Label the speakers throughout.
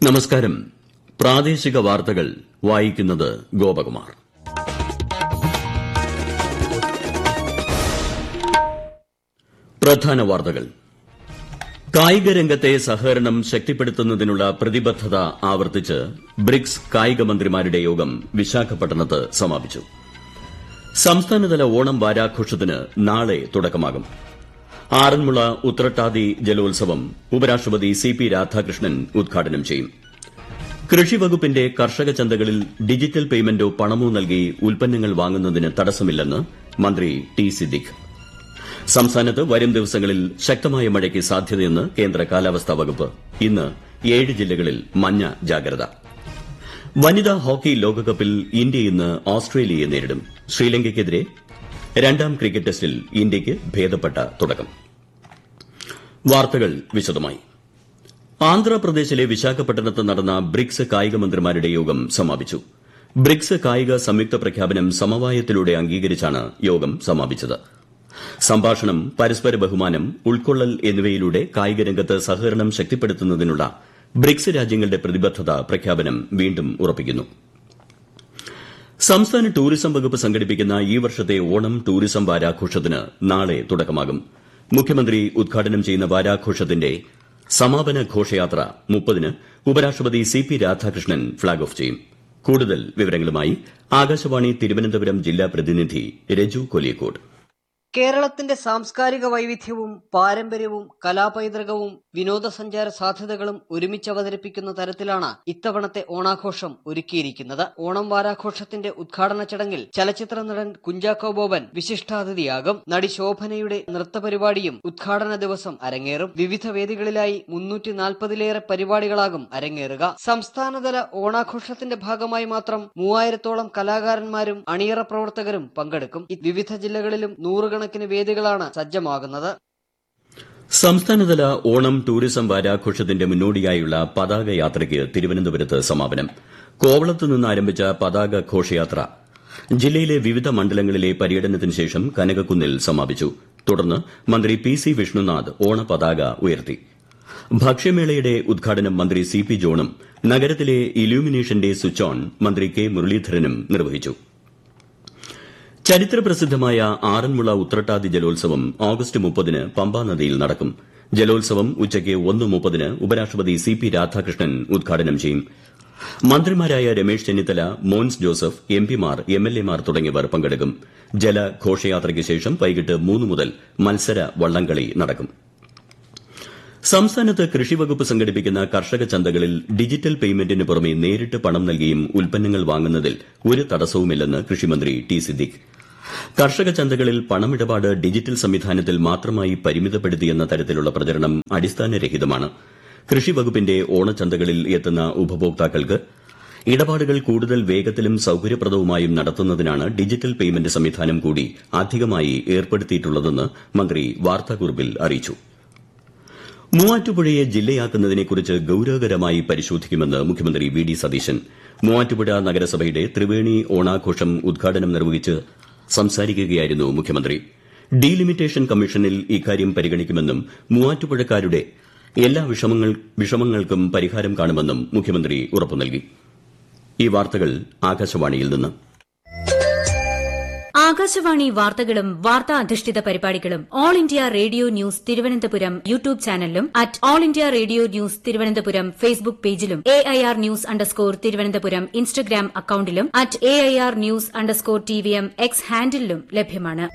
Speaker 1: നമസ്കാരം. പ്രാദേശിക വാർത്തകൾ വായിക്കുന്നത് ഗോപകുമാർ. പ്രധാന വാർത്തകൾ. കായിക രംഗത്തെ സഹകരണം ശക്തിപ്പെടുത്തുന്നതിനുള്ള പ്രതിബദ്ധത ആവർത്തിച്ച് ബ്രിക്സ് കായിക മന്ത്രിമാരുടെ യോഗം വിശാഖപട്ടണത്ത് സമാപിച്ചു. സംസ്ഥാനതല ഓണം വാരാഘോഷത്തിന് നാളെ തുടക്കമാകും. ആറന്മുള ഉത്രട്ടാതി ജലോത്സവം ഉപരാഷ്ട്രപതി സി.പി. രാധാകൃഷ്ണൻ ഉദ്ഘാടനം ചെയ്യും. കൃഷിവകുപ്പിന്റെ കർഷക ചന്തകളിൽ ഡിജിറ്റൽ പേയ്മെന്റോ പണമോ നൽകി ഉൽപ്പന്നങ്ങൾ വാങ്ങുന്നതിന് തടസ്സമില്ലെന്ന് മന്ത്രി ടി സിദ്ദിഖ്. സംസ്ഥാനത്ത് വരും ദിവസങ്ങളിൽ ശക്തമായ മഴയ്ക്ക് സാധ്യതയെന്ന് കേന്ദ്ര കാലാവസ്ഥാ വകുപ്പ്. ഇന്ന് 7 ജില്ലകളിൽ മഞ്ഞ ജാഗ്രത. വനിതാ ഹോക്കി ലോകകപ്പിൽ ഇന്ത്യ ഇന്ന് ഓസ്ട്രേലിയയെ നേരിടും. ശ്രീലങ്കയ്ക്കെതിരെ രണ്ടാം ക്രിക്കറ്റ് ടെസ്റ്റിൽ ഇന്ത്യയ്ക്ക് ഭേദപ്പെട്ട തുടക്കം. വാർത്തകൾ വിശദമായി. ആന്ധ്രാപ്രദേശിലെ വിശാഖപട്ടണത്ത് നടന്ന ബ്രിക്സ് കായിക മന്ത്രിമാരുടെ യോഗം സമാപിച്ചു. ബ്രിക്സ് കായിക സംയുക്ത പ്രഖ്യാപനം സമവായത്തിലൂടെ അംഗീകരിച്ചാണ് യോഗം സമാപിച്ചത്. സംഭാഷണം, പരസ്പര ബഹുമാനം, ഉൾക്കൊള്ളൽ എന്നിവയിലൂടെ കായിക രംഗത്ത് സഹകരണം ശക്തിപ്പെടുത്തുന്നതിനുള്ള ബ്രിക്സ് രാജ്യങ്ങളുടെ പ്രതിബദ്ധത പ്രഖ്യാപനം വീണ്ടും ഉറപ്പിക്കുന്നു. സംസ്ഥാന ടൂറിസം വകുപ്പ് സംഘടിപ്പിക്കുന്ന ഈ വർഷത്തെ ഓണം ടൂറിസം വാരാഘോഷത്തിന് നാളെ തുടക്കമാകും. മുഖ്യമന്ത്രി ഉദ്ഘാടനം ചെയ്യുന്ന വാരാഘോഷത്തിന്റെ സമാപന ഘോഷയാത്ര 30-ന് ഉപരാഷ്ട്രപതി സി.പി. രാധാകൃഷ്ണൻ ഫ്ളാഗ് ഓഫ് ചെയ്യും. കൂടുതൽ വിവരങ്ങളുമായി ആകാശവാണി തിരുവനന്തപുരം ജില്ലാ പ്രതിനിധി രജു കൊലിയക്കോട്.
Speaker 2: കേരളത്തിന്റെ സാംസ്കാരിക വൈവിധ്യവും പാരമ്പര്യവും കലാപൈതൃകവും വിനോദസഞ്ചാര സാധ്യതകളും ഒരുമിച്ച് അവതരിപ്പിക്കുന്ന തരത്തിലാണ് ഇത്തവണത്തെ ഓണാഘോഷം ഒരുക്കിയിരിക്കുന്നത്. ഓണം വാരാഘോഷത്തിന്റെ ഉദ്ഘാടന ചടങ്ങിൽ ചലച്ചിത്ര നടൻ കുഞ്ചാക്കോ ബോബൻ വിശിഷ്ടാതിഥിയാകും. നടി ശോഭനയുടെ നൃത്തപരിപാടിയും ഉദ്ഘാടന ദിവസം അരങ്ങേറും. വിവിധ വേദികളിലായി 340-ലേറെ പരിപാടികളാകും അരങ്ങേറുക. സംസ്ഥാനതല ഓണാഘോഷത്തിന്റെ ഭാഗമായി മാത്രം 3000-ഓളം കലാകാരന്മാരും അണിയറ പ്രവർത്തകരും പങ്കെടുക്കും. വിവിധ ജില്ലകളിലും നൂറുകണക്കിന് വേദികളാണ് സജ്ജമാകുന്നത്.
Speaker 1: സംസ്ഥാനതല ഓണം ടൂറിസം വാരാഘോഷത്തിന്റെ മുന്നോടിയായുള്ള പതാക യാത്രയ്ക്ക് തിരുവനന്തപുരത്ത് സമാപനം. കോവളത്ത് നിന്ന് ആരംഭിച്ച പതാക ഘോഷയാത്ര ജില്ലയിലെ വിവിധ മണ്ഡലങ്ങളിലെ പര്യടനത്തിന് ശേഷം കനകക്കുന്നിൽ സമാപിച്ചു. തുടർന്ന് മന്ത്രി പി സി വിഷ്ണുനാഥ് ഓണപതാക ഉയർത്തി. ഭക്ഷ്യമേളയുടെ ഉദ്ഘാടനം മന്ത്രി സി പി ജോണും നഗരത്തിലെ ഇലൂമിനേഷന്റെ സ്വിച്ച് ഓൺ മന്ത്രി കെ മുരളീധരനും നിർവഹിച്ചു. ചരിത്രപ്രസിദ്ധമായ ആറന്മുള ഉത്രട്ടാതി ജലോത്സവം ഓഗസ്റ്റ് 30-ന് പമ്പാനദിയിൽ നടക്കും. ജലോത്സവം ഉച്ചയ്ക്ക് 1:30-ന് ഉപരാഷ്ട്രപതി സി.പി. രാധാകൃഷ്ണൻ ഉദ്ഘാടനം ചെയ്യും. മന്ത്രിമാരായ രമേശ് ചെന്നിത്തല, മോൻസ് ജോസഫ്, എംപിമാർ, എംഎൽഎമാർ തുടങ്ങിയവർ പങ്കെടുക്കും. ജലഘോഷയാത്രയ്ക്ക് ശേഷം വൈകിട്ട് 3 മുതൽ മത്സര വള്ളംകളി നടക്കും. സംസ്ഥാനത്ത് കൃഷിവകുപ്പ് സംഘടിപ്പിക്കുന്ന കർഷക ചന്തകളിൽ ഡിജിറ്റൽ പേയ്മെന്റിന് പുറമെ നേരിട്ട് പണം നൽകിയും ഉൽപ്പന്നങ്ങൾ വാങ്ങുന്നതിൽ ഒരു തടസ്സവുമില്ലെന്ന് കൃഷിമന്ത്രി ടി സിദ്ദിഖ്. കർഷക ചന്തകളിൽ പണമിടപാട് ഡിജിറ്റൽ സംവിധാനത്തിൽ മാത്രമായി പരിമിതപ്പെടുത്തിയെന്ന തരത്തിലുള്ള പ്രചരണം അടിസ്ഥാനരഹിതമാണ്. കൃഷിവകുപ്പിന്റെ ഓണച്ചന്തകളിൽ എത്തുന്ന ഉപഭോക്താക്കൾക്ക് ഇടപാടുകൾ കൂടുതൽ വേഗത്തിലും സൌകര്യപ്രദവുമായും നടത്തുന്നതിനാണ് ഡിജിറ്റൽ പേയ്മെന്റ് സംവിധാനം കൂടി അധികമായി ഏർപ്പെടുത്തിയിട്ടുള്ളതെന്ന് മന്ത്രി വാർത്താക്കുറിപ്പിൽ അറിയിച്ചു. മൂവാറ്റുപുഴയെ ജില്ലയാക്കുന്നതിനെക്കുറിച്ച് ഗൌരവകരമായി പരിശോധിക്കുമെന്ന് മുഖ്യമന്ത്രി വി ഡി സതീശൻ. മൂവാറ്റുപുഴ നഗരസഭയുടെ ത്രിവേണി ഓണാഘോഷം ഉദ്ഘാടനം നിർവഹിച്ച് സംസാരിക്കുകയായിരുന്നു മുഖ്യമന്ത്രി. ഡീലിമിറ്റേഷൻ കമ്മീഷനിൽ ഇക്കാര്യം പരിഗണിക്കുമെന്നും മൂവാറ്റുപുഴക്കാരുടെ എല്ലാ വിഷമങ്ങൾക്കും പരിഹാരം കാണുമെന്നും മുഖ്യമന്ത്രി ഉറപ്പു നൽകി. ഈ വാർത്തകൾ ആകാശവാണിയിൽ നിന്ന്.
Speaker 3: ആകാശവാണി വാർത്തകളും വാർത്താ അധിഷ്ഠിത പരിപാടികളും all India radio news Thiruvananthapuram YouTube ചാനലിലും at all India radio news Thiruvananthapuram Facebook പേജിലും AIR ന്യൂസ് _ ഇൻസ്റ്റഗ്രാം അക്കൌണ്ടിലും at AIR news _ TVM X ഹാൻഡിലും ലഭ്യമാണ്.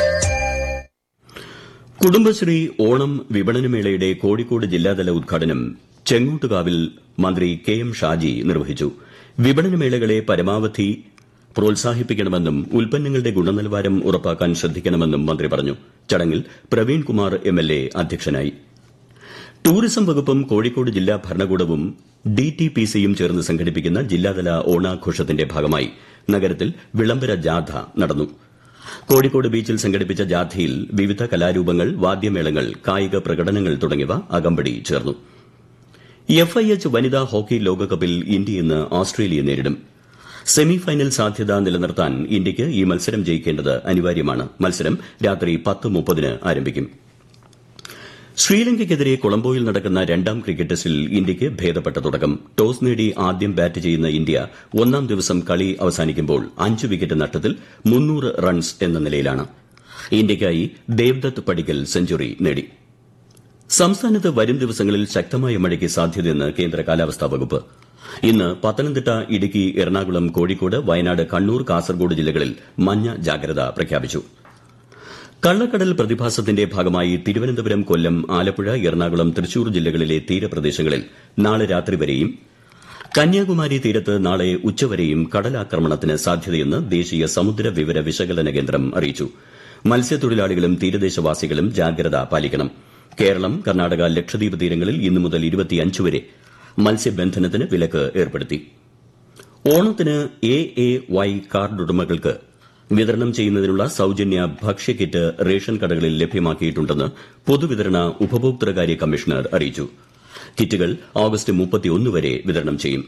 Speaker 1: കുടുംബശ്രീ ഓണം വിപണനമേളയുടെ കോഴിക്കോട് ജില്ലാതല ഉദ്ഘാടനം ചെങ്ങോട്ടുകാവിൽ മന്ത്രി കെ എം ഷാജി നിർവഹിച്ചു. വിപണനമേളകളെ പരമാവധി പ്രോത്സാഹിപ്പിക്കണമെന്നും ഉൽപ്പന്നങ്ങളുടെ ഗുണനിലവാരം ഉറപ്പാക്കാൻ ശ്രദ്ധിക്കണമെന്നും മന്ത്രി പറഞ്ഞു. ചടങ്ങിൽ പ്രവീൺ കുമാർ MLA അധ്യക്ഷനായി. ടൂറിസം വകുപ്പും കോഴിക്കോട് ജില്ലാ ഭരണകൂടവും DTPCയും ചേർന്ന് സംഘടിപ്പിക്കുന്ന ജില്ലാതല ഓണാഘോഷത്തിന്റെ ഭാഗമായി നഗരത്തിൽ വിളംബര ജാഥ നടന്നു. കോഴിക്കോട് ബീച്ചിൽ സംഘടിപ്പിച്ച ജാഥയിൽ വിവിധ കലാരൂപങ്ങൾ, വാദ്യമേളങ്ങൾ, കായിക പ്രകടനങ്ങൾ തുടങ്ങിയവ അകമ്പടി ചേർന്നു. FIH വനിതാ ഹോക്കി ലോകകപ്പിൽ ഇന്ത്യ ഇന്ന് ഓസ്ട്രേലിയയെ നേരിടും. സെമി ഫൈനൽ സാധ്യത നിലനിർത്താൻ ഇന്ത്യയ്ക്ക് ഈ മത്സരം ജയിക്കേണ്ടത് അനിവാര്യമാണ്. മത്സരം രാത്രി 10:30-ന് ആരംഭിക്കും. ശ്രീലങ്കയ്ക്കെതിരെ കൊളംബോയിൽ നടക്കുന്ന രണ്ടാം ക്രിക്കറ്റ് ടെസ്റ്റിൽ ഇന്ത്യയ്ക്ക് ഭേദപ്പെട്ട തുടക്കം. ടോസ് നേടി ആദ്യം ബാറ്റ് ചെയ്യുന്ന ഇന്ത്യ ഒന്നാം ദിവസം കളി അവസാനിക്കുമ്പോൾ 5 വിക്കറ്റ് നഷ്ടത്തിൽ 300 റൺസ് എന്ന നിലയിലാണ്. ഇന്ത്യയ്ക്കായി ദേവ്ദത്ത് പടിക്കൽ സെഞ്ചുറി നേടി. സംസ്ഥാനത്ത് വരും ദിവസങ്ങളിൽ ശക്തമായ മഴയ്ക്ക് സാധ്യതയെന്ന് കേന്ദ്ര കാലാവസ്ഥാ വകുപ്പ്. ഇന്ന് പത്തനംതിട്ട, ഇടുക്കി, എറണാകുളം, കോഴിക്കോട്, വയനാട്, കണ്ണൂർ, കാസർഗോഡ് ജില്ലകളിൽ മഞ്ഞ ജാഗ്രത പ്രഖ്യാപിച്ചു. കള്ളക്കടൽ പ്രതിഭാസത്തിന്റെ ഭാഗമായി തിരുവനന്തപുരം, കൊല്ലം, ആലപ്പുഴ, എറണാകുളം, തൃശൂർ ജില്ലകളിലെ തീരപ്രദേശങ്ങളിൽ നാളെ രാത്രി വരെയും കന്യാകുമാരി തീരത്ത് നാളെ ഉച്ചവരെയും കടലാക്രമണത്തിന് സാധ്യതയെന്ന് ദേശീയ സമുദ്ര വിവര വിശകലന കേന്ദ്രം അറിയിച്ചു. മത്സ്യത്തൊഴിലാളികളും തീരദേശവാസികളും ജാഗ്രത പാലിക്കണം. കേരളം, കർണാടക, ലക്ഷദ്വീപ് തീരങ്ങളിൽ ഇന്നു മുതൽ 25 വരെ മത്സ്യബന്ധനത്തിന് വിലക്ക് ഏർപ്പെടുത്തി. ഓണത്തിന് AAY കാർഡുടമകൾക്ക് വിതരണം ചെയ്യുന്നതിനുള്ള സൌജന്യ ഭക്ഷ്യക്കിറ്റ് റേഷൻ കടകളിൽ ലഭ്യമാക്കിയിട്ടുണ്ടെന്ന് പൊതുവിതരണ ഉപഭോക്തൃകാര്യ കമ്മീഷണർ അറിയിച്ചു. കിറ്റുകൾ ഓഗസ്റ്റ് 31 വരെ വിതരണം ചെയ്യും.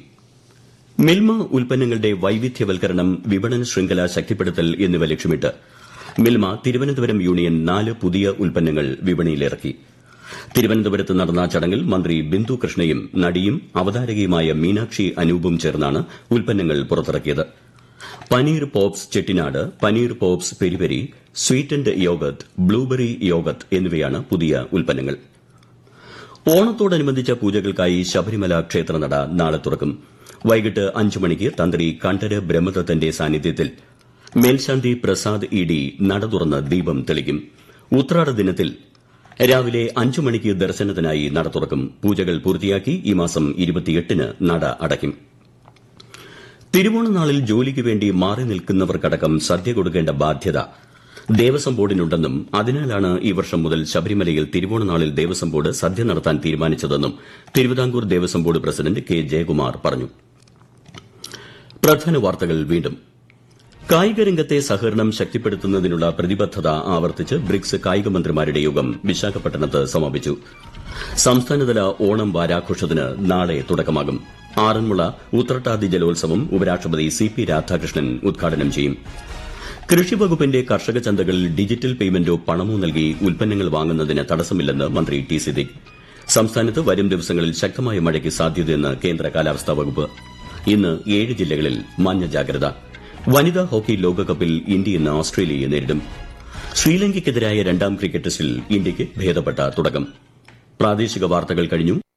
Speaker 1: മിൽമ ഉൽപ്പന്നങ്ങളുടെ വൈവിധ്യവൽക്കരണം, വിപണന ശൃംഖല ശക്തിപ്പെടുത്തൽ എന്നിവ ലക്ഷ്യമിട്ട് മിൽമ തിരുവനന്തപുരം യൂണിയൻ 4 പുതിയ ഉൽപ്പന്നങ്ങൾ വിപണിയിലിറക്കി. തിരുവനന്തപുരത്ത് നടന്ന ചടങ്ങിൽ മന്ത്രി ബിന്ദു കൃഷ്ണയും നടിയും അവതാരകയുമായ മീനാക്ഷി അനൂപും ചേർന്നാണ് ഉൽപ്പന്നങ്ങൾ പുറത്തിറക്കിയത്. Paneer pops Chettinad, paneer pops peri peri, sweetened yoghurt, blueberry yoghurt എന്നിവയാണ് പുതിയ ഉൽപ്പന്നങ്ങൾ. ഓണത്തോടനുബന്ധിച്ച പൂജകൾക്കായി ശബരിമല ക്ഷേത്രനട നാളെ തുറക്കും. വൈകിട്ട് 5 മണിക്ക് തന്ത്രി കണ്ഠര് ബ്രഹ്മദത്തന്റെ സാന്നിധ്യത്തിൽ മേൽശാന്തി പ്രസാദ് ഇഡി നട തുറന്ന് ദീപം തെളിക്കും. ഉത്രാട ദിനത്തിൽ രാവിലെ 5 മണിക്ക് ദർശനത്തിനായി നട തുറക്കും. പൂജകൾ പൂർത്തിയാക്കി ഈ മാസം 28-ന് നട അടയ്ക്കും. തിരുവോണനാളിൽ ജോലിക്ക് വേണ്ടി മാറി നിൽക്കുന്നവർക്കടക്കം സദ്യ കൊടുക്കേണ്ട ബാധ്യത ദേവസ്വം ബോർഡിനുണ്ടെന്നും അതിനാലാണ് ഈ വർഷം മുതൽ ശബരിമലയിൽ തിരുവോണനാളിൽ ദേവസ്വം ബോർഡ് സദ്യ നടത്താൻ തീരുമാനിച്ചതെന്നും Thiruvithamkoor Devaswom board president K Jayakumar പറഞ്ഞു. പ്രധാന വാർത്തകൾ വീണ്ടും. കായിക രംഗത്തെ സഹകരണം ശക്തിപ്പെടുത്തുന്നതിനുള്ള പ്രതിബദ്ധത ആവർത്തിച്ച് ബ്രിക്സ് കായിക മന്ത്രിമാരുടെ യോഗം വിശാഖപട്ടണത്ത് സമാപിച്ചു. സംസ്ഥാനതല ഓണം വാരാഘോഷത്തിന് നാളെ തുടക്കമാകും. ആറന്മുള ഉത്രട്ടാതി ജലോത്സവം ഉപരാഷ്ട്രപതി CP രാധാകൃഷ്ണൻ ഉദ്ഘാടനം ചെയ്യും. കൃഷിവകുപ്പിന്റെ കർഷക ചന്തകളിൽ ഡിജിറ്റൽ പേയ്മെന്റോ പണമോ നൽകി ഉൽപ്പന്നങ്ങൾ വാങ്ങുന്നതിന് തടസ്സമില്ലെന്ന് മന്ത്രി ടി സിദ്ദിഖ്. സംസ്ഥാനത്ത് വരും ദിവസങ്ങളിൽ ശക്തമായ മഴയ്ക്ക് സാധ്യതയെന്ന് കേന്ദ്ര കാലാവസ്ഥാ വകുപ്പ്. ഇന്ന് 7 ജില്ലകളിൽ മഞ്ഞ ജാഗ്രത. വനിതാ ഹോക്കി ലോകകപ്പിൽ ഇന്ത്യ ഇന്ന് ഓസ്ട്രേലിയയെ നേരിടും. ശ്രീലങ്കയ്ക്കെതിരായ രണ്ടാം ക്രിക്കറ്റ് ടെസ്റ്റിൽ ഇന്ത്യയ്ക്ക് ഭേദപ്പെട്ട തുടക്കം. പ്രാദേശിക വാർത്തകൾ കഴിഞ്ഞു.